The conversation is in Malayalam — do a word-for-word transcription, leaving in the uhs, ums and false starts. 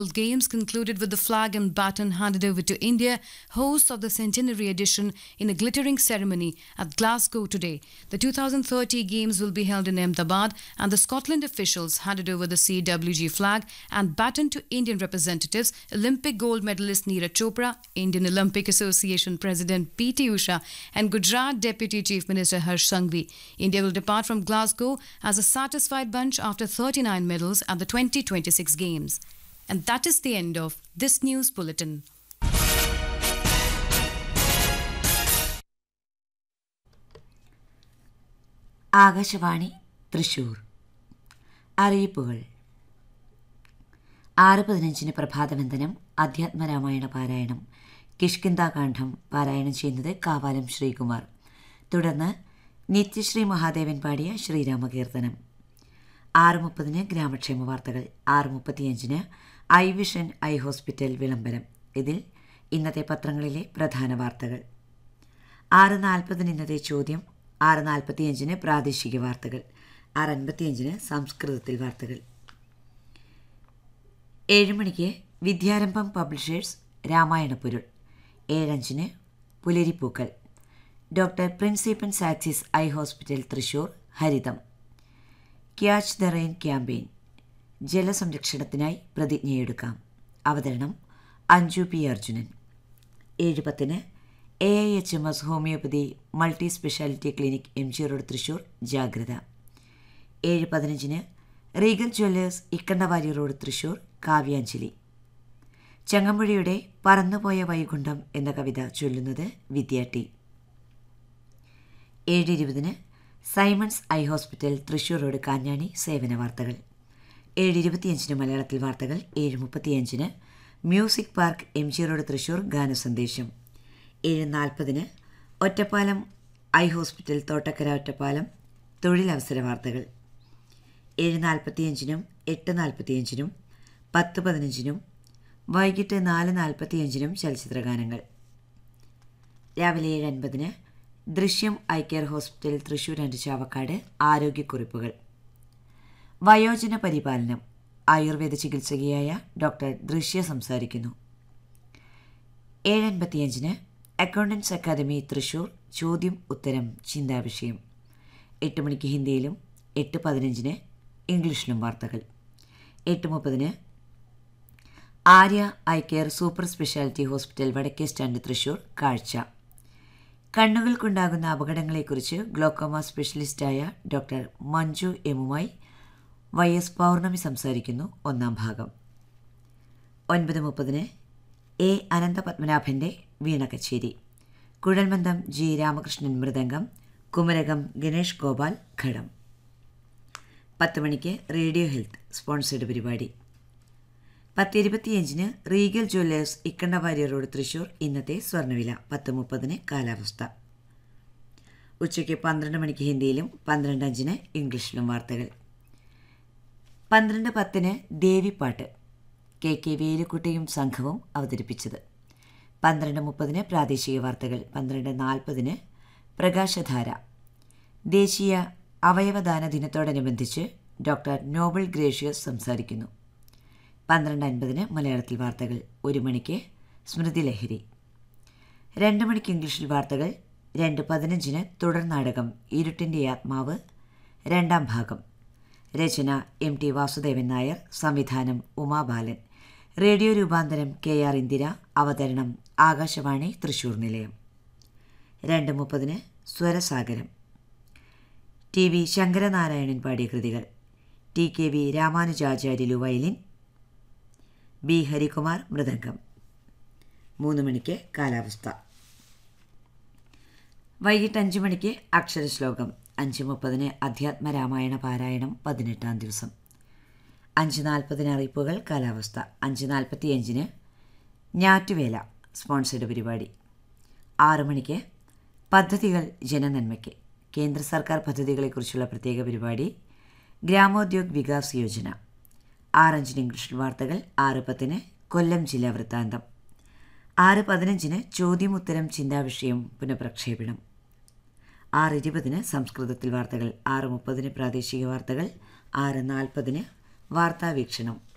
Games concluded with the flag and baton handed over to India, hosts of the centenary edition, in a glittering ceremony at Glasgow today. The two thousand thirty Games will be held in Ahmedabad, and the Scotland officials handed over the C W G flag and baton to Indian representatives, Olympic gold medalist Neeraj Chopra, Indian Olympic Association President P T Usha, and Gujarat Deputy Chief Minister Harsh Sanghvi. India will depart from Glasgow as a satisfied bunch after thirty-nine medals at the twenty twenty-six Games. And that is the end of this news bulletin. Akashvani Thrissur. അറിയിപ്പുകൾ. ആറ് പതിനഞ്ചിന് പ്രഭാതവന്ദനം, അധ്യാത്മരാമായണ പാരായണം, കിഷ്കിന്ധാകാന്ഡം പാരായണം ചെയ്യുന്നത് കാവാലം ശ്രീകുമാർ. തുടർന്ന് നിത്യശ്രീ മഹാദേവൻ പാടിയ ശ്രീരാമകീർത്തനം. ആറ് മുപ്പതിന് ഗ്രാമക്ഷേമ വാർത്തകൾ. ആറ് മുപ്പത്തിയഞ്ചിന് ഐ വിഷൻ ഐ ഹോസ്പിറ്റൽ വിളംബരം. ഇതിൽ ഇന്നത്തെ പത്രങ്ങളിലെ പ്രധാന വാർത്തകൾ. ആറ് നാൽപ്പതിന് ഇന്നത്തെ ചോദ്യം. ആറ് നാൽപ്പത്തിയഞ്ചിന് പ്രാദേശിക വാർത്തകൾ. ആറ് അൻപത്തിയഞ്ചിന് സംസ്കൃതത്തിൽ വാർത്തകൾ. ഏഴ് മണിക്ക് വിദ്യാരംഭം publishers രാമായണപ്പൊരുൾ. ഏഴഞ്ചിന് പുലരിപ്പൂക്കൾ. Doctor പ്രിൻസിപ്പൻ സാക്സിസ് eye hospital Thrissur Haritham. Catch the rain campaign, ജലസംരക്ഷണത്തിനായി പ്രതിജ്ഞയെടുക്കാം. അവതരണം അഞ്ജു പി അർജുനൻ. ഏഴ് പത്തിന് A I H M S homeopathy multi speciality clinic M G road Thrissur ജാഗ്രത. ഏഴ് പതിനഞ്ചിന് Regal Jewellers Ikkandavari road Thrissur Kavyanjali. ചങ്ങമ്പുഴയുടെ പറന്നുപോയ Vaikuntham എന്ന കവിത ചൊല്ലുന്നത് വിദ്യ ടി. ഏഴ് ഇരുപതിന് Symons eye hospital Thrissur road Kanjani സേവന വാർത്തകൾ. ഏഴ് ഇരുപത്തിയഞ്ചിന് മലയാളത്തിൽ വാർത്തകൾ. ഏഴ് മുപ്പത്തിയഞ്ചിന് music park M G road Thrissur ഗാനസന്ദേശം. ഏഴ് നാൽപ്പതിന് ഒറ്റപ്പാലം ഐ ഹോസ്പിറ്റൽ തോട്ടക്കര ഒറ്റപ്പാലം തൊഴിലവസര വാർത്തകൾ. ഏഴ് നാൽപ്പത്തിയഞ്ചിനും എട്ട് നാൽപ്പത്തിയഞ്ചിനും പത്ത് പതിനഞ്ചിനും വൈകിട്ട് നാല് നാൽപ്പത്തിയഞ്ചിനും ചലച്ചിത്രഗാനങ്ങൾ. രാവിലെ ഏഴ് അൻപതിന് ദൃശ്യം eye care hospital Thrissur and Chavakkad ആരോഗ്യക്കുറിപ്പുകൾ. വയോജന പരിപാലനം, ആയുർവേദ ചികിത്സകയായ ഡോക്ടർ ദൃശ്യ സംസാരിക്കുന്നു. ഏഴ് അൻപത്തിയഞ്ചിന് അക്കൗണ്ടൻസ് അക്കാദമി തൃശൂർ ചോദ്യം ഉത്തരം ചിന്താവിഷയം. എട്ട് മണിക്ക് ഹിന്ദിയിലും എട്ട് പതിനഞ്ചിന് ഇംഗ്ലീഷിലും വാർത്തകൾ. എട്ട് മുപ്പതിന് Arya eye care super speciality hospital വടക്കേ സ്റ്റാൻഡ് തൃശൂർ കാഴ്ച. കണ്ണുകൾക്കുണ്ടാകുന്ന അപകടങ്ങളെക്കുറിച്ച് glaucoma സ്പെഷ്യലിസ്റ്റായ doctor Manju എമ്മുമായി Y S പൗർണമി സംസാരിക്കുന്നു. ഒന്നാം ഭാഗം. ഒൻപത് മുപ്പതിന് എ അനന്തപത്മനാഭൻ്റെ വീണ കച്ചേരി. കുഴൽമന്ദം ജി രാമകൃഷ്ണൻ മൃദംഗം, കുമരകം ഗണേഷ് ഗോപാൽ ഘടം. പത്ത് മണിക്ക് റേഡിയോ ഹെൽത്ത് സ്പോൺസേഡ് പരിപാടി. പത്ത് ഇരുപത്തിയഞ്ചിന് Regal Jewellers Ikkandavari road Thrissur ഇന്നത്തെ സ്വർണ്ണവില. പത്ത് മുപ്പതിന് കാലാവസ്ഥ. ഉച്ചയ്ക്ക് പന്ത്രണ്ട് മണിക്ക് ഹിന്ദിയിലും പന്ത്രണ്ട് അഞ്ചിന് ഇംഗ്ലീഷിലും വാർത്തകൾ. പന്ത്രണ്ട് പത്തിന് ദേവിപ്പാട്ട്, കെ കെ വേലുക്കുട്ടിയും സംഘവും അവതരിപ്പിച്ചത്. പന്ത്രണ്ട് മുപ്പതിന് പ്രാദേശിക വാർത്തകൾ. പന്ത്രണ്ട് നാൽപ്പതിന് പ്രകാശധാര. ദേശീയ അവയവദാന ദിനത്തോടനുബന്ധിച്ച് ഡോക്ടർ നോബൽ ഗ്രേഷ്യസ് സംസാരിക്കുന്നു. പന്ത്രണ്ട് അൻപതിന് മലയാളത്തിൽ വാർത്തകൾ. ഒരു മണിക്ക് സ്മൃതി ലഹരി. രണ്ട് മണിക്ക് ഇംഗ്ലീഷിൽ വാർത്തകൾ. രണ്ട് പതിനഞ്ചിന് തുടർ നാടകം ഇരുട്ടിൻ്റെ ആത്മാവ് രണ്ടാം ഭാഗം. രചന എം ടി വാസുദേവൻ നായർ, സംവിധാനം ഉമാബാലൻ. റേഡിയോ രൂപാന്തരം കെ ആർ ഇന്ദിര, അവതരണം ആകാശവാണി തൃശൂർ നിലയം. രണ്ട് മുപ്പതിന് സ്വരസാഗരം. ടി വി ശങ്കരനാരായണൻ പാടിയ കൃതികൾ. T K V Ramanujacharyulu violin, B Harikumar mridangam. മൂന്ന് മണിക്ക് കാലാവസ്ഥ. വൈകിട്ട് അഞ്ച് മണിക്ക് അക്ഷരശ്ലോകം. അഞ്ച് മുപ്പതിന് അധ്യാത്മരാമായണ പാരായണം പതിനെട്ടാം ദിവസം. അഞ്ച് നാൽപ്പതിന് അറിയിപ്പുകൾ കാലാവസ്ഥ. അഞ്ച് നാൽപ്പത്തിയഞ്ചിന് ഞാറ്റുവേല സ്പോൺസേഡ് പരിപാടി. ആറു മണിക്ക് പദ്ധതികൾ ജനനന്മയ്ക്ക്, കേന്ദ്ര സർക്കാർ പദ്ധതികളെക്കുറിച്ചുള്ള പ്രത്യേക പരിപാടി ഗ്രാമോദ്യോഗ് വികാസ് യോജന. ആറഞ്ചിന് ഇംഗ്ലീഷിൽ വാർത്തകൾ. ആറ് പത്തിന് കൊല്ലം ജില്ലാ വൃത്താന്തം. ആറ് പതിനഞ്ചിന് ചോദ്യമുത്തരം ചിന്താവിഷയം പുനഃപ്രക്ഷേപണം. ആറ് ഇരുപതിന് സംസ്കൃതത്തിൽ വാർത്തകൾ. ആറ് മുപ്പതിന് പ്രാദേശിക വാർത്തകൾ. ആറ് നാൽപ്പതിന് വാർത്താവീക്ഷണം.